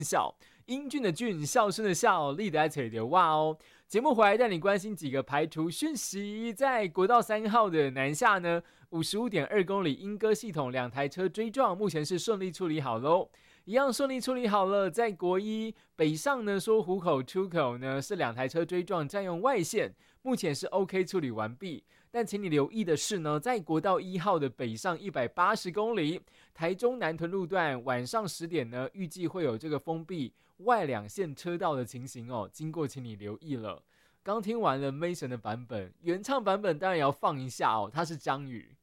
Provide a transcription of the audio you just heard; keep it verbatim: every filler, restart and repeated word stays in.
孝，英俊的俊，孝顺的孝，立得在嘴的哇哦。节目回来带你关心几个排除讯息，在国道三号的南下呢，五十五点二公里莺歌系统两台车追撞，目前是顺利处理好喽。一样顺利处理好了，在国一北上呢，说湖口出口呢是两台车追撞占用外线，目前是 OK 处理完毕。但请你留意的是呢，在国道一号的北上一百八十公里，台中南屯路段晚上十点呢，预计会有这个封闭外两线车道的情形哦，经过请你留意了。刚听完了 Mason 的版本，原唱版本当然也要放一下哦，他是张宇。